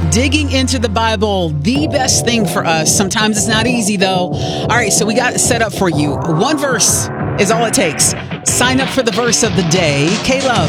digging into the Bible, the best thing for us. Sometimes it's not easy, though. All right, so we got it set up for you. One verse is all it takes. Sign up for the verse of the day. K-Love.